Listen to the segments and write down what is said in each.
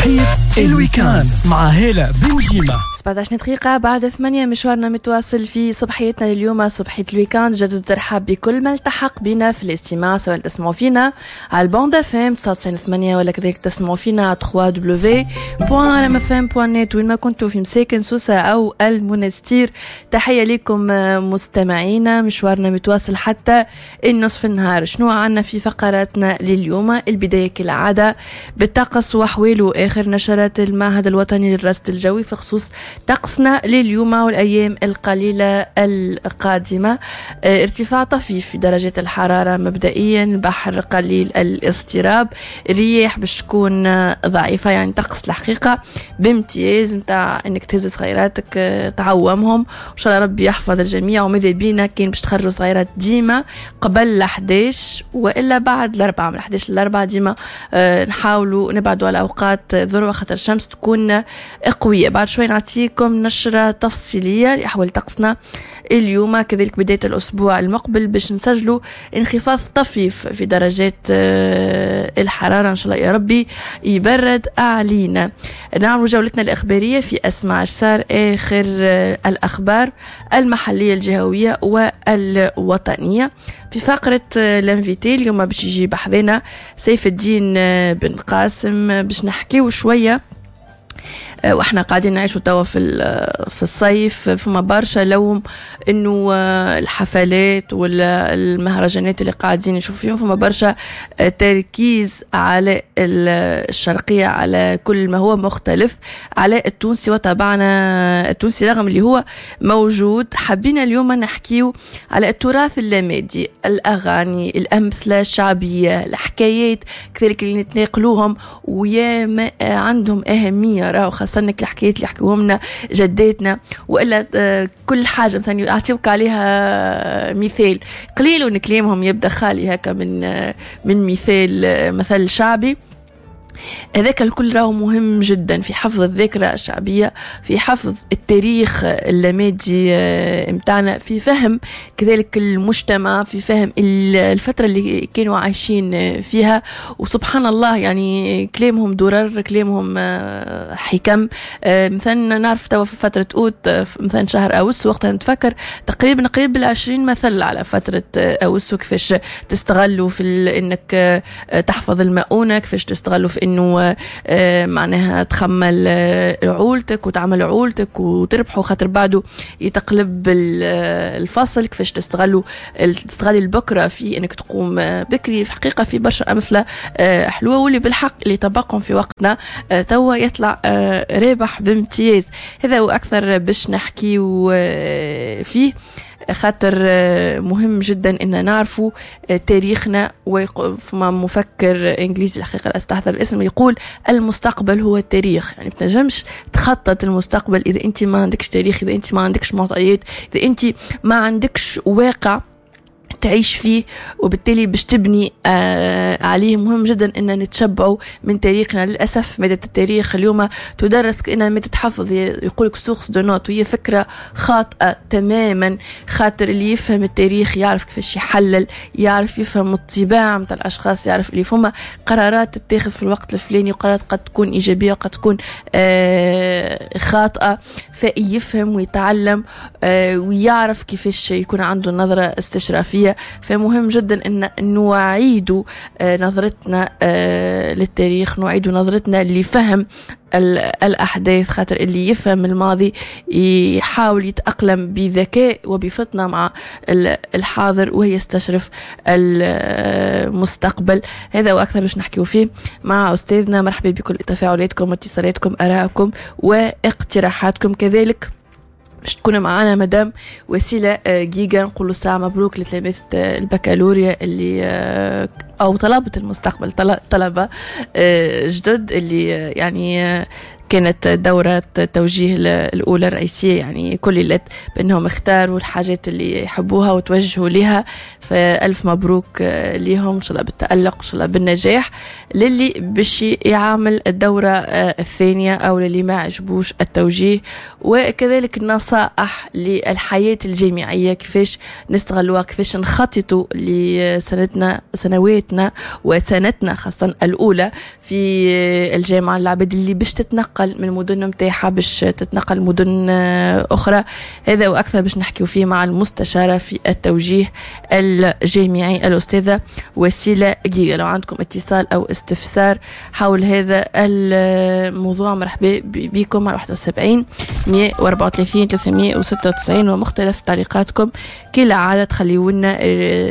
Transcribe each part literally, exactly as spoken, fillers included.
صباحية الويكاند مع هالة بنجيمة. سبعة عشر دقيقة بعد ثمانية، مشوارنا متواصل في صباحيتنا لليوم، صباحية الويكاند. جدد ترحب بكل ما التحق بنا في الاستماع، سواء تسمعوا فينا على البوند اف ام تسعة وتسعين ثمانية ولا كذلك تسمعوا فينا على دبليو دبليو دبليو بوان ام اف ام بوان نت وين ما كنتوا في مساكن سوسة أو المنستير. تحية لكم مستمعينا، مشوارنا متواصل حتى النصف النهار. شنو عنا في فقراتنا لليوم؟ البداية كالعادة بالطقس وأحواله، آخر نشرات المعهد الوطني للرصد الجوي في خصوص طقسنا لليوم والأيام القليلة القادمة. اه ارتفاع طفيف في درجات الحرارة مبدئيا، البحر قليل الاضطراب، الرياح باش تكون ضعيفة، يعني طقس الحقيقة بامتياز متاع انك تهز صغيراتك اه تعومهم، وان شاء الله ربي يحفظ الجميع. وماذا بينا كاين باش تخرجوا صغيرات ديما قبل الحداش والا بعد الاربعة، من الحداش للاربعة ديما اه نحاولوا نبعدوا على اوقات ذروة خاطر الشمس تكون قوية. بعد شوي نعطيكم نشرة تفصيلية لأحوال طقسنا اليوم، كذلك بداية الأسبوع المقبل باش نسجلوا انخفاض طفيف في درجات الحرارة، إن شاء الله يا ربي يبرد علينا. نعمل جولتنا الإخبارية في أسمع صار آخر الأخبار المحلية الجهوية والوطنية. في فقرة لانفيتي اليوم باش يجي بحذنا سيف الدين بن قاسم باش نحكيو شوية، واحنا قاعدين نعيشوا توا في في الصيف، فما برشا لوم انه الحفلات ولا المهرجانات اللي قاعدين نشوف فيهم فما برشا تركيز على الشرقية، على كل ما هو مختلف على التونسي وطبعنا التونسي رغم اللي هو موجود. حبينا اليوم نحكيو على التراث اللامادي، الأغاني، الأمثلة الشعبية، الحكايات كذلك اللي نتناقلوهم ويا ما عندهم أهمية، راهو خاصة الحكايات اللي يحكوهم لنا جداتنا وإلا كل حاجة. مثلا أعطيوك عليها مثال قليل ونكلمهم يبدأ خالي هكا من من مثال مثل شعبي، هذاك الكل راهو مهم جدا في حفظ الذاكرة الشعبية، في حفظ التاريخ اللامادي متاعنا، في فهم كذلك المجتمع، في فهم الفترة اللي كانوا عايشين فيها. وسبحان الله يعني كلامهم درر، كلامهم حكم. مثلا نعرف توا في فترة أوت مثلا شهر أوسو، وقتها نتفكر تقريبا قريب العشرين مثل على فترة أوسو، كيفاش تستغلوا في إنك تحفظ المؤونة، كيفاش تستغلوا في انه آه معناها تخمل آه عولتك وتعمل عولتك وتربحوا، خاطر بعده يتقلب الفصل، كيفاش تستغلوا تستغلي البكرة في انك تقوم آه بكري. في حقيقة في برشا امثلة آه حلوة، واللي بالحق اللي طبقهم في وقتنا آه توا يطلع آه رابح بامتياز. هذا واكثر باش نحكي آه فيه، خاطر مهم جدا ان نعرفوا تاريخنا. وفما مفكر انجليزي الحقيقه استحضر الاسم يقول المستقبل هو التاريخ، يعني بتنجمش تخطط المستقبل اذا انت ما عندكش تاريخ، اذا انت ما عندكش معطيات، اذا انت ما عندكش واقع تعيش فيه، وبالتالي باش تبني آه عليه. مهم جدا ان نتشبعوا من تاريخنا. للاسف مادة التاريخ اليوم تدرس كأنها مادة حفظ، يقولك سورس دو نوت، وهي فكرة خاطئة تماما. خاطر اللي يفهم التاريخ يعرف كيفاش يحلل، يعرف يفهم الطباع متاع الاشخاص، يعرف اللي فما قرارات تتاخذ في الوقت الفلاني وقرارات قد تكون ايجابية وقد تكون آه خاطئة، فيفهم ويتعلم آه ويعرف كيفاش يكون عنده نظرة استشرافية. فمهم جدا ان نعيد نظرتنا للتاريخ، نعيد نظرتنا لفهم الأحداث، خاطر اللي يفهم الماضي يحاول يتأقلم بذكاء وبفطنة مع الحاضر ويستشرف المستقبل. هذا وأكثر باش نحكيو فيه مع أستاذنا. مرحبا بكل تفاعلاتكم واتصالاتكم، آرائكم واقتراحاتكم. كذلك باش تكون معنا مدام وسيلة جيجا، نقولوا ساعة مبروك لتلاميذ البكالوريا اللي أو طلبة المستقبل، طلبة جدد اللي يعني كانت دورة التوجيه الأولى الرئيسية، يعني كللت بأنهم اختاروا الحاجات اللي يحبوها وتوجهوا لها. فألف مبروك ليهم، إن شاء الله بالتألق، إن شاء الله بالنجاح. للي باش يعمل الدورة الثانية أو للي ما عجبوش التوجيه، وكذلك النصائح للحياة الجامعية، كيفاش نستغلوها، كيفاش نخططوا لسنتنا سنواتنا وسنتنا خاصة الأولى في الجامعة. العباد اللي باش تتنقل من مدن متاحة باش تتنقل مدن أخرى، هذا وأكثر باش نحكيو فيه مع المستشارة في التوجيه الجامعي الأستاذة وسيلة جيجا. لو عندكم اتصال أو استفسار حول هذا الموضوع مرحبا بكم على واحد وسبعين مية وأربعة وثلاثين ثلاثمية وستة وتسعين، ومختلف تعليقاتكم كالعادة تخليونا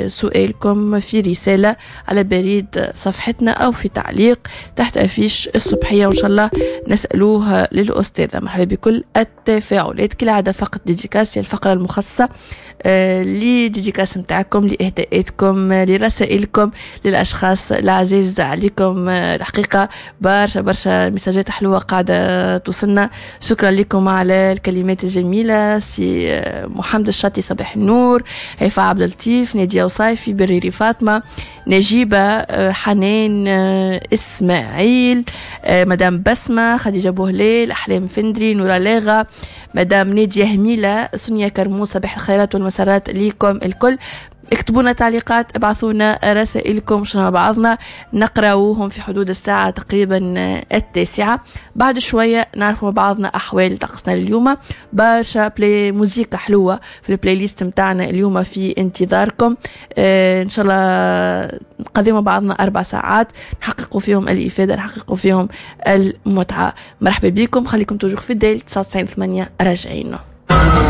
سؤالكم في رسالة على بريد صفحتنا أو في تعليق تحت أفيش الصبحية، وإن شاء الله نسألوها للأستاذة. مرحبا بكل التفاعلات كالعادة. فقط ديديكاس هي الفقرة المخصصة آه لديديكاس متاعكم، لإهداءاتكم، لرسائلكم للأشخاص العزيز عليكم. آه الحقيقة برشا برشا مساجات حلوة قاعدة توصلنا. شكرا لكم على الكلمات الجميلة. سي آه محمد الشاطي صباح النور، هيفا عبد اللطيف، نادية وصايفي، بريري فاطمة، نجيبة، آه حنان، آه إسماعيل، آه مدام بسمة، خديجة بوهليل، أحلام فندري، نورا لاغا، مدام نادية هميلة، سونيا كرمو. صباح الخيرات والمسارات ليكم الكل. اكتبونا تعليقات، ابعثونا رسائلكم، شنو بعضنا نقراوهم في حدود الساعة تقريبا التاسعة. بعد شوية نعرفوا بعضنا أحوال طقسنا اليوم. برشا بلاي موسيقى حلوة في البلاي ليست متاعنا اليوم في انتظاركم. اه إن شاء الله نقضيوا بعضنا أربع ساعات نحققوا فيهم الإفادة، نحققوا فيهم المتعة. مرحبا بكم، خليكم توجوا في الديل تسعة وتسعين ثمانية راجعين.